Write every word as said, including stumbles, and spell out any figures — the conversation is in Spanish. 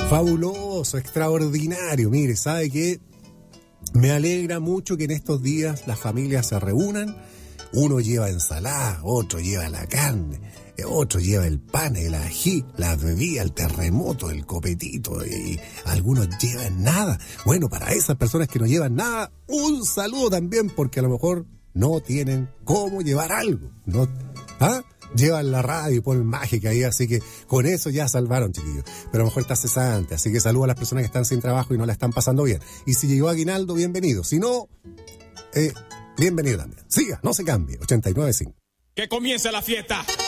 Fabuloso, extraordinario. Mire, ¿sabe qué? Me alegra mucho que en estos días las familias se reúnan. Uno lleva ensalada, otro lleva la carne, otro lleva el pan, el ají, la bebida, el terremoto, el copetito, y algunos llevan nada. Bueno, para esas personas que no llevan nada, un saludo también, porque a lo mejor no tienen cómo llevar algo. ¿No? ¿Ah? Llevan la radio y ponen mágica ahí, así que con eso ya salvaron, chiquillos. Pero a lo mejor está cesante, así que saludo a las personas que están sin trabajo y no la están pasando bien. Y si llegó aguinaldo, bienvenido. Si no, eh, bienvenido también. Siga, no se cambie. ochenta y nueve punto cinco. ¡Que comience la fiesta!